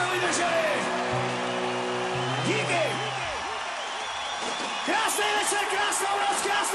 to vydrželi. Díky. Krásný večer, krásnou noc, krásný